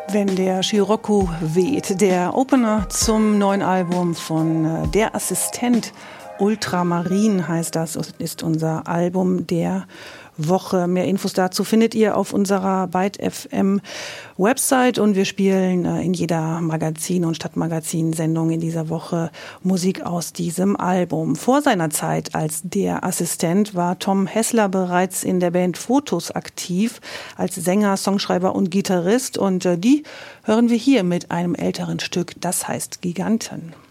Wenn der Scirocco weht, der Opener zum neuen Album von Der Assistent, Ultramarin heißt das, ist unser Album der Woche. Mehr Infos dazu findet ihr auf unserer Byte FM Website und wir spielen in jeder Magazin- und Stadtmagazin-Sendung in dieser Woche Musik aus diesem Album. Vor seiner Zeit als Der Assistent war Tom Hessler bereits in der Band Fotos aktiv als Sänger, Songschreiber und Gitarrist und die hören wir hier mit einem älteren Stück, das heißt Giganten.